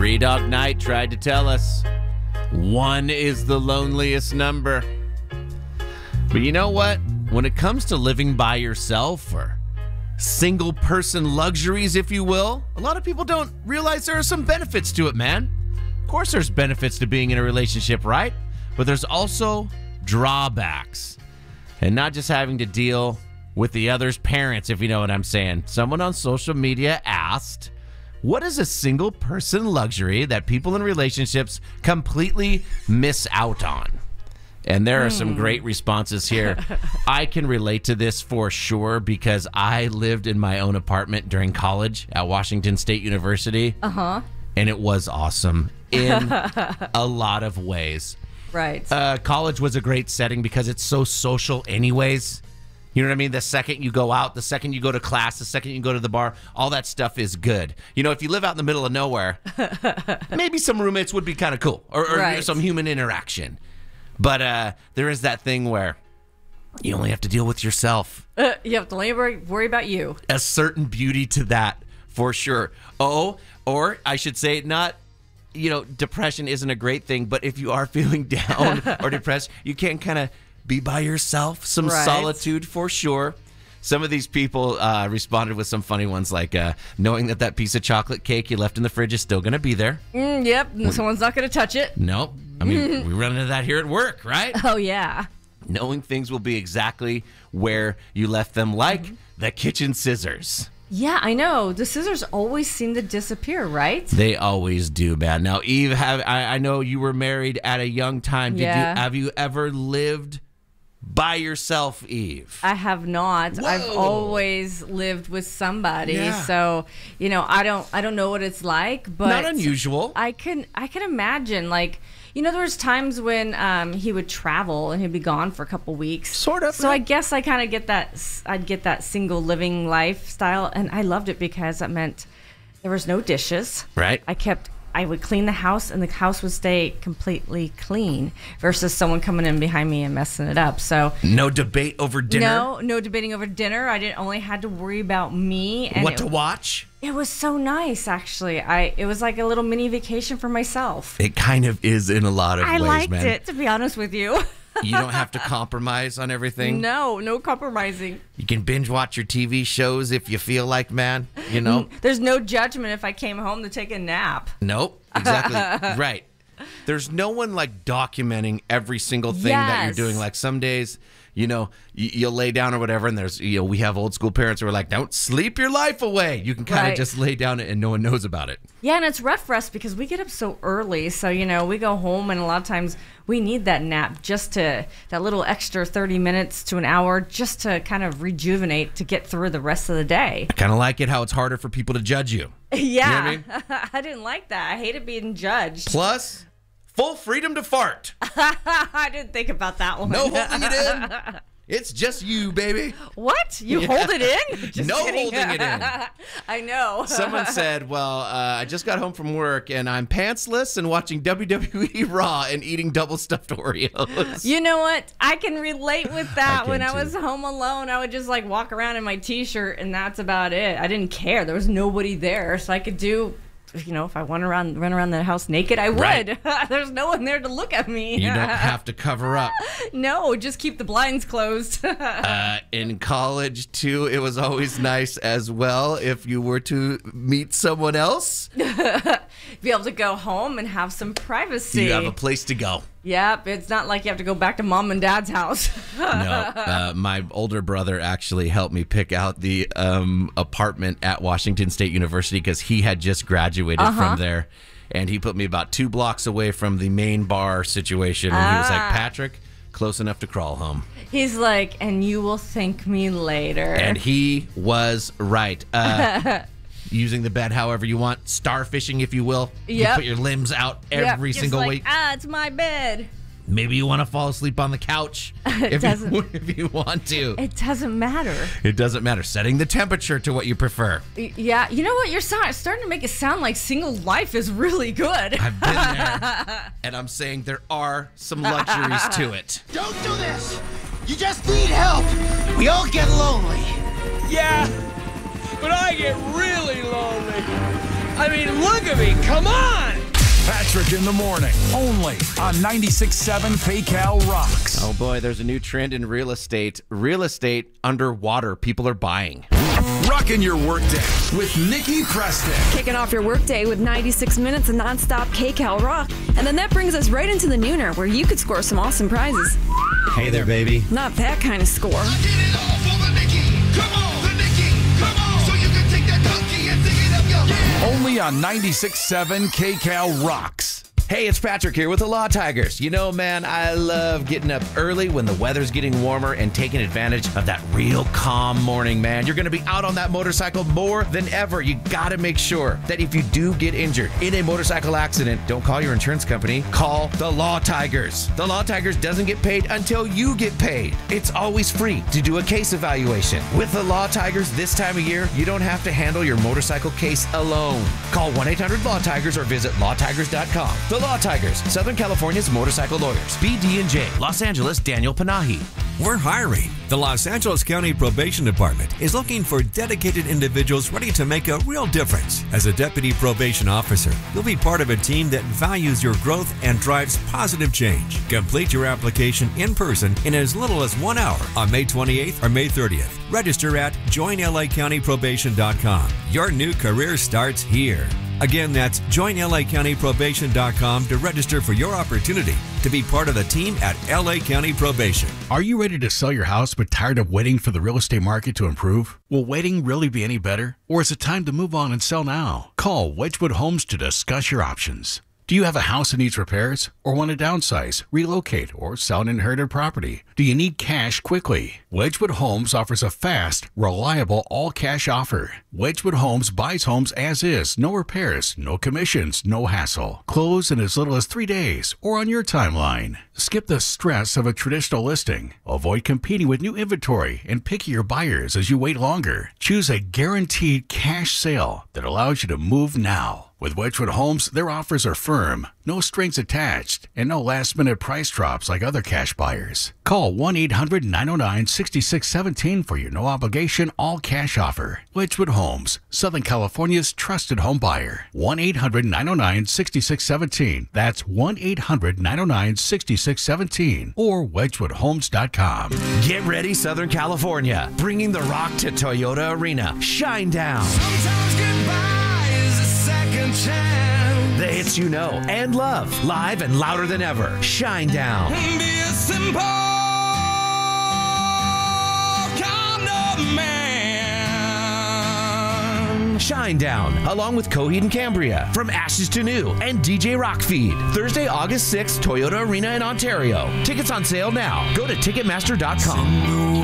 Three Dog Night tried to tell us one is the loneliest number. But you know what? When it comes to living by yourself or single person luxuries, if you will, a lot of people don't realize there are some benefits to it, man. Of course there's benefits to being in a relationship, right? But there's also drawbacks. And not just having to deal with the other's parents, if you know what I'm saying. Someone on social media asked, what is a single person luxury that people in relationships completely miss out on? And there are some great responses here. I can relate to this for sure because I lived in my own apartment during college at Washington State University. And it was awesome in a lot of ways. Right. College was a great setting because it's so social anyways. You know what I mean? The second you go out, the second you go to class, the second you go to the bar, all that stuff is good. You know, if you live out in the middle of nowhere, maybe some roommates would be kind of cool or Right. some human interaction. But there is that thing where you only have to deal with yourself. You have to only worry about you. A certain beauty to that, for sure. Oh, or I should say not, you know, depression isn't a great thing, but if you are feeling down or depressed, you can kind of be by yourself. Some Right. solitude for sure. Some of these people responded with some funny ones like knowing that piece of chocolate cake you left in the fridge is still going to be there. Yep. Someone's not going to touch it. Nope. I mean, we run into that here at work, right? Oh, yeah. Knowing things will be exactly where you left them, like the kitchen scissors. Yeah, I know. The scissors always seem to disappear, right? They always do, man. Now, Eve, I know you were married at a young time. Yeah. Have you ever lived by yourself, Eve? I have not. Whoa. I've always lived with somebody. Yeah. So, you know, I don't know what it's like, but Not unusual. I can imagine, like, you know, there was times when he would travel and he'd be gone for a couple weeks. Sort of. So I guess I kind of get that. I'd get that single living lifestyle, and I loved it because it meant there was no dishes. Right. I would clean the house, and the house would stay completely clean versus someone coming in behind me and messing it up. So No debate over dinner. no debating over dinner. I didn't only had to worry about me and What to watch? It was so nice, actually. It was like a little mini vacation for myself. It kind of is in a lot of I ways, liked man. it, to be honest with you. You don't have to compromise on everything. No compromising. You can binge watch your TV shows if you feel like, man. You know? There's no judgment if I came home to take a nap. Nope. Exactly. Right. There's no one like documenting every single thing that you're Yes. doing. Like some days, you know, you'll lay down or whatever, and there's, you know, we have old school parents who are like, don't sleep your life away. You can kind of Right. just lay down and no one knows about it. Yeah, and it's rough for us because we get up so early. So, you know, we go home and a lot of times we need that nap that little extra 30 minutes to an hour just to kind of rejuvenate to get through the rest of the day. I kind of like it how it's harder for people to judge you. Yeah. You know what I I didn't like that. I hated being judged. Plus, full freedom to fart. I didn't think about that one. No holding it in. It's just you, baby. What? You hold it in? Just No kidding. holding it in. I know. Someone said, well, I just got home from work and I'm pantsless and watching WWE Raw and eating double stuffed Oreos. You know what? I can relate with that. I When can I was home alone, I would just like walk around in my t-shirt and that's about it. I didn't care. There was nobody there. So I could do, you know, if I run around the house naked, I would. Right. There's no one there to look at me. You don't have to cover up. No, just keep the blinds closed. In college, too, it was always nice as well if you were to meet someone else. Be able to go home and have some privacy. You have a place to go. Yep, it's not like you have to go back to mom and dad's house. No, my older brother actually helped me pick out the apartment at Washington State University because he had just graduated from there. And he put me about 2 blocks away from the main bar situation. And he was like, Patrick, close enough to crawl home. He's like, and you will thank me later. And he was right. Using the bed however you want. Starfishing, if you will. You Yep. put your limbs out Yep, every just single like, week. it's my bed. Maybe you want to fall asleep on the couch if you want to. It doesn't matter. It doesn't matter. Setting the temperature to what you prefer. Yeah, you know what? You're starting to make it sound like single life is really good. I've been there. And I'm saying there are some luxuries to it. Don't do this! You just need help! We all get lonely. Yeah, but I get really lonely. I mean, look at me. Come on. Patrick in the morning, only on 96.7 KCAL Rocks. Oh boy, there's a new trend in real estate. Real estate underwater. People are buying. Rocking your workday with Nikki Preston. Kicking off your workday with 96 minutes of nonstop KCAL Rock. And then that brings us right into the nooner, where you could score some awesome prizes. Hey there, baby. Not that kind of score. I did it all for the Nikki. Come on, the Nikki. Come on. So you can take that donkey and dig it up, yo. Yeah. Only on 96.7 KCAL Rocks. Hey, it's Patrick here with the Law Tigers. You know, man, I love getting up early when the weather's getting warmer and taking advantage of that real calm morning, man. You're going to be out on that motorcycle more than ever. You got to make sure that if you do get injured in a motorcycle accident, don't call your insurance company. Call the Law Tigers. The Law Tigers doesn't get paid until you get paid. It's always free to do a case evaluation. With the Law Tigers this time of year, you don't have to handle your motorcycle case alone. Call 1-800-LAW-TIGERS or visit lawtigers.com. The Law Tigers, Southern California's motorcycle lawyers. BD&J, Los Angeles, Daniel Panahi. We're hiring. The Los Angeles County Probation Department is looking for dedicated individuals ready to make a real difference. As a deputy probation officer, you'll be part of a team that values your growth and drives positive change. Complete your application in person in as little as 1 hour on May 28th or May 30th. Register at joinlacountyprobation.com. Your new career starts here. Again, that's joinlacountyprobation.com to register for your opportunity to be part of the team at LA County Probation. Are you ready to sell your house but tired of waiting for the real estate market to improve? Will waiting really be any better? Or is it time to move on and sell now? Call Wedgwood Homes to discuss your options. Do you have a house that needs repairs or want to downsize, relocate, or sell an inherited property? Do you need cash quickly? Wedgwood Homes offers a fast, reliable, all-cash offer. Wedgwood Homes buys homes as is, no repairs, no commissions, no hassle. Close in as little as 3 days or on your timeline. Skip the stress of a traditional listing. Avoid competing with new inventory and pickier buyers as you wait longer. Choose a guaranteed cash sale that allows you to move now. With Wedgwood Homes, their offers are firm, no strings attached, and no last-minute price drops like other cash buyers. Call 1-800-909-6617 for your no-obligation, all-cash offer. Wedgwood Homes, Southern California's trusted home buyer. 1-800-909-6617. That's 1-800-909-6617 or wedgwoodhomes.com. Get ready, Southern California. Bringing the rock to Toyota Arena. Shine down. Sometimes goodbye is a second chance. The hits you know and love. Live and louder than ever. Shine down. Be a simple kind of man. Shine Down, along with Coheed and Cambria, From Ashes to New, and DJ Rockfeed. Thursday, August 6th, Toyota Arena in Ontario. Tickets on sale now. Go to Ticketmaster.com.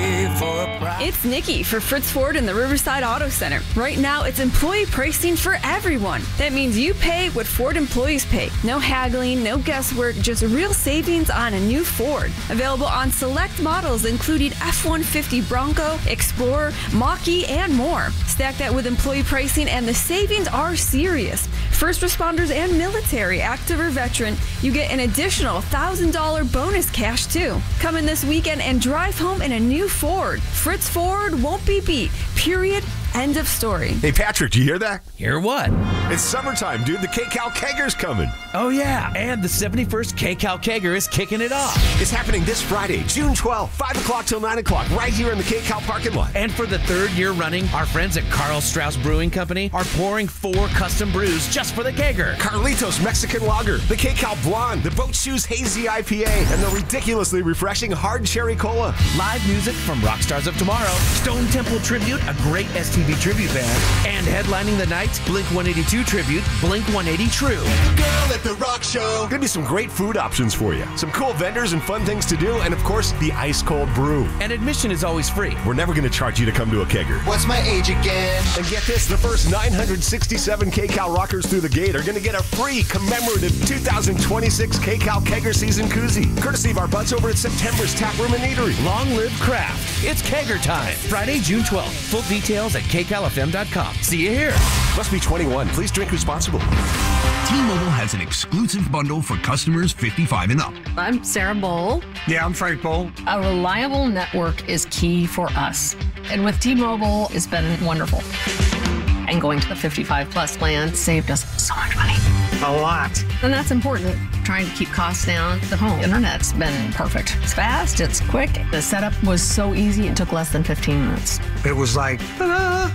It's Nikki for Fritz Ford and the Riverside Auto Center. Right now, it's employee pricing for everyone. That means you pay what Ford employees pay. No haggling, no guesswork, just real savings on a new Ford. Available on select models including F-150 Bronco, Explorer, Mach-E, and more. Stack that with employee pricing and the savings are serious. First responders and military, active or veteran, you get an additional $1,000 bonus cash too. Come in this weekend and drive home in a new Ford. Fritz Ford won't be beat. Period. End of story. Hey, Patrick, do you hear that? Hear what? It's summertime, dude. The KCAL Kegger's coming. Oh, yeah. And the 71st KCAL Kegger is kicking it off. It's happening this Friday, June 12th, 5 o'clock till 9 o'clock, right here in the KCAL parking lot. And for the third year running, our friends at Carl Strauss Brewing Company are pouring 4 custom brews just for the Kegger. Carlitos Mexican Lager, the KCAL Blonde, the Boat Shoes Hazy IPA, and the ridiculously refreshing Hard Cherry Cola. Live music from Rockstars of Tomorrow, Stone Temple Tribute, a great STV tribute band, and headlining the night, Blink-182 Tribute, Blink-180 True. Girl at the Rock Show. Gonna be some great food options for you, some cool vendors and fun things to do, and of course, the ice cold brew. And admission is always free. We're never gonna charge you to come to a kegger. What's my age again? And get this, the first 967 KCAL rockers through the gate are gonna get a free commemorative 2026 KCAL Kegger Season Koozie, courtesy of our buds over at September's Tap Room and Eatery. Long live craft. It's Kegger time. Friday, June 12th. Full details at KCALFM.com. See you here. Must be 21. Please drink responsibly. T-Mobile has an exclusive bundle for customers 55 and up. I'm Sarah Bowl. Yeah, I'm Frank Bowl. A reliable network is key for us. And with T-Mobile, it's been wonderful. And going to the 55 plus plan saved us so much money. A lot. And that's important. Trying to keep costs down. The home internet's been perfect. It's fast, it's quick. The setup was so easy, it took less than 15 minutes. It was like, ta-da!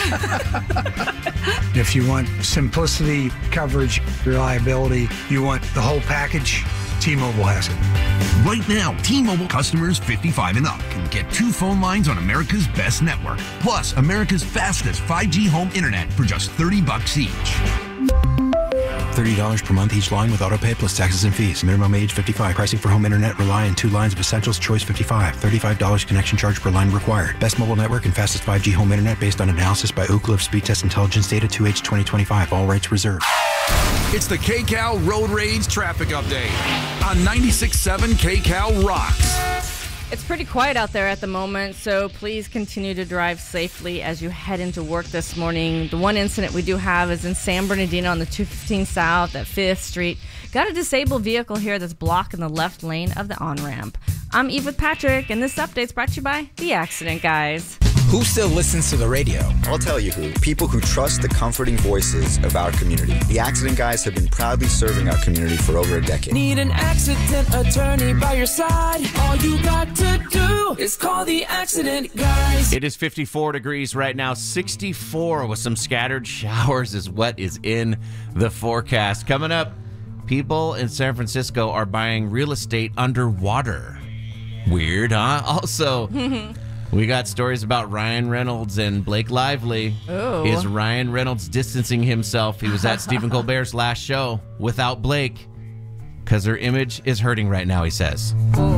If you want simplicity, coverage, reliability, you want the whole package, T-Mobile has it. Right now, T-Mobile customers 55 and up can get 2 phone lines on America's best network, plus America's fastest 5G home internet for just $30 each. $30 per month each line with autopay plus taxes and fees. Minimum age 55. Pricing for home internet rely on 2 lines of essentials. Choice 55. $35 connection charge per line required. Best mobile network and fastest 5G home internet based on analysis by Ookla of Speed Test Intelligence data 2H 2025. All rights reserved. It's the KCAL Road Rage Traffic Update on 96.7 KCAL Rocks. It's pretty quiet out there at the moment, so please continue to drive safely as you head into work this morning. The one incident we do have is in San Bernardino on the 215 South at 5th Street. Got a disabled vehicle here that's blocking the left lane of the on-ramp. I'm Eve with Patrick, and this update's brought to you by The Accident Guys. Who still listens to the radio? I'll tell you who. People who trust the comforting voices of our community. The Accident Guys have been proudly serving our community for over a decade. Need an accident attorney by your side? All you got to do is call the Accident Guys. It is 54 degrees right now. 64 with some scattered showers is what is in the forecast. Coming up, people in San Francisco are buying real estate underwater. Weird, huh? Also, we got stories about Ryan Reynolds and Blake Lively. Ooh. Is Ryan Reynolds distancing himself? He was at Stephen Colbert's last show without Blake because her image is hurting right now, he says. Ooh.